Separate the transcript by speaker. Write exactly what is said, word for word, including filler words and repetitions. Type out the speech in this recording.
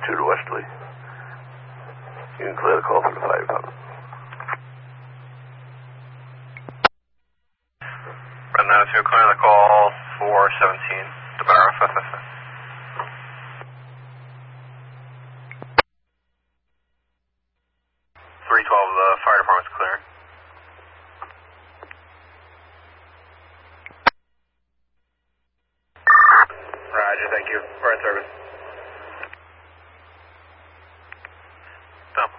Speaker 1: two to Westerly. You can clear the call for the fire department.
Speaker 2: Red nine two, clear the call four seventeen, the Barrow, F F F. three twelve, the fire department's clear. Roger, thank you. Fire service.